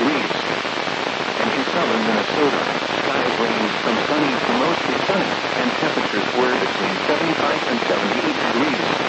degrees. And in southern Minnesota, skies range from sunny to mostly sunny, and temperatures were between 75 and 78 degrees.